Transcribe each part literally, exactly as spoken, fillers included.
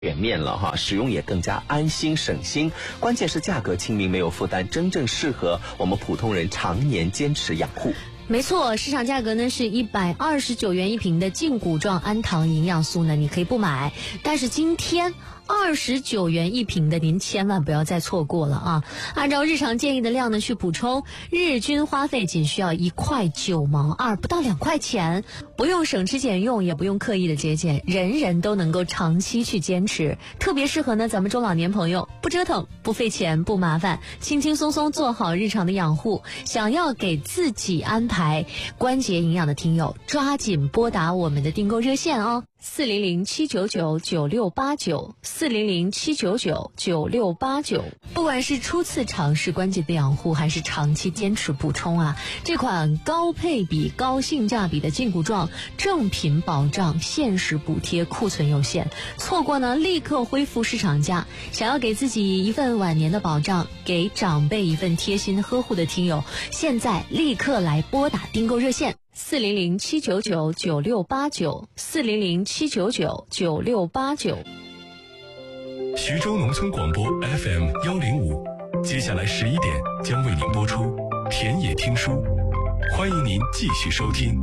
全面了哈，使用也更加安心省心。关键是价格亲民，没有负担，真正适合我们普通人常年坚持养护。 没错，市场价格呢是一百二十九元一瓶的胫骨状氨糖营养素呢，你可以不买，但是今天二十九元一瓶的您千万不要再错过了啊！按照日常建议的量呢去补充，日均花费仅需要一块九毛二，不到两块钱，不用省吃俭用，也不用刻意的节俭，人人都能够长期去坚持，特别适合呢咱们中老年朋友，不折腾，不费钱，不麻烦，轻轻松松做好日常的养护。想要给自己安排关节营养的听友，抓紧拨打我们的订购热线哦。四零零七九九九六八九，四零零七九九九六八九。不管是初次尝试关节的养护，还是长期坚持补充啊，这款高配比、高性价比的胫骨状正品保障限时补贴库存有限，错过呢立刻恢复市场价。想要给自己一份晚年的保障，给长辈一份贴心呵护的听友，现在立刻来拨打订购热线。四零零七九九九六八九，四零零七九九九六八九。 徐州农村广播 F M 幺零五，接下来十一点将为您播出田野听书，欢迎您继续收听。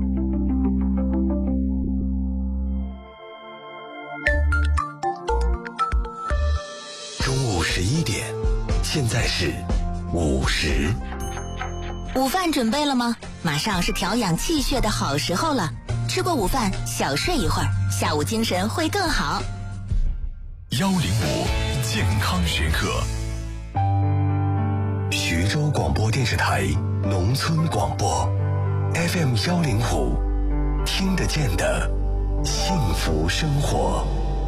中午十一点，现在是午时。 午饭准备了吗？马上是调养气血的好时候了。吃过午饭，小睡一会儿，下午精神会更好。 幺零五健康学课，徐州广播电视台农村广播 F M 幺零五，听得见的幸福生活。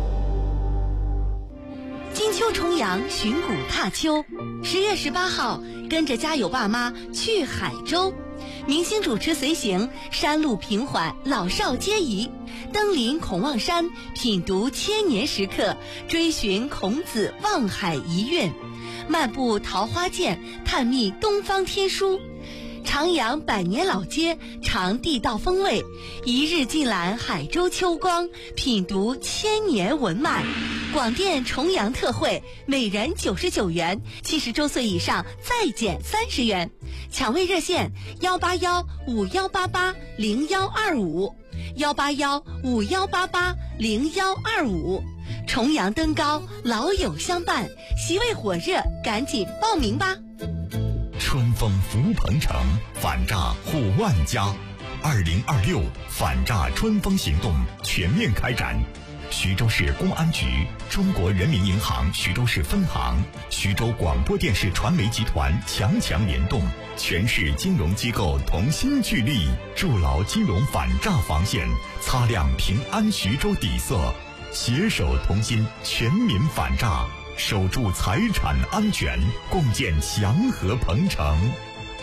金秋重阳，寻古踏秋。十月十八号，跟着家有爸妈去海州，明星主持随行，山路平缓，老少皆宜。登临孔望山，品读千年石刻，追寻孔子望海遗韵，漫步桃花涧，探秘东方天书。徜徉百年老街，尝地道风味，一日尽览海州秋光，品读千年文脉。广电重阳特惠，每人九十九元，七十周岁以上再减三十元。抢位热线：幺八幺五幺八八零幺二五，幺八幺五幺八八零幺二五。重阳登高，老友相伴，席位火热，赶紧报名吧！ 春风福鹏城，反诈护万家。二零二六反诈春风行动全面开展。徐州市公安局、中国人民银行徐州市分行、徐州广播电视传媒集团强强联动，全市金融机构同心聚力，筑牢金融反诈防线，擦亮平安徐州底色，携手同心，全民反诈，守住财产安全，共建祥和鹏城。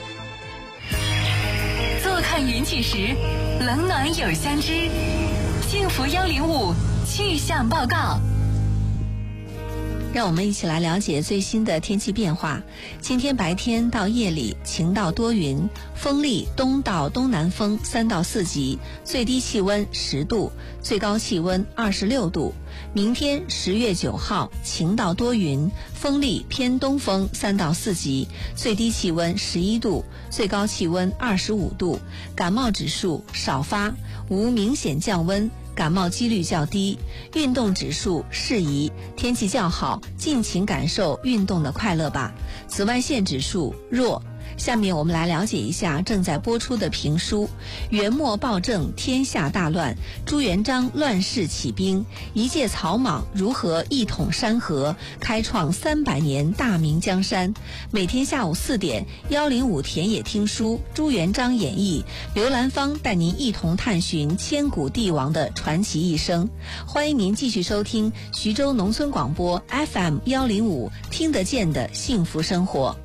坐看云起时，冷暖有相知。幸福幺零五气象报告。 让我们一起来了解最新的天气变化。今天白天到夜里晴到多云，风力东到东南风三到四级，最低气温十度，最高气温二十六度。明天十月九号晴到多云，风力偏东风三到四级，最低气温十一度，最高气温二十五度。感冒指数少发，无明显降温，感冒几率较低，运动指数适宜，天气较好，尽情感受运动的快乐吧。紫外线指数弱。下面我们来了解一下正在播出的评书《元末暴政天下大乱，朱元璋乱世起兵，一介草莽如何一统山河，开创三百年大明江山》。每天下午四点，幺零五田野听书，朱元璋演绎，刘兰芳带您一同探寻千古帝王的传奇一生。欢迎您继续收听徐州农村广播 F M 幺零五，听得见的幸福生活。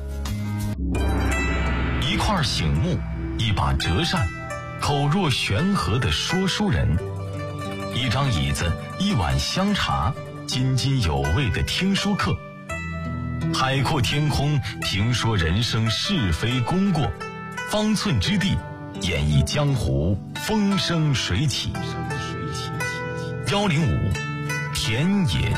一块醒目，一把折扇，口若悬河的说书人，一张椅子，一碗香茶，津津有味的听书课。海阔天空，评说人生是非功过，方寸之地，演绎江湖风生水起。幺零五田野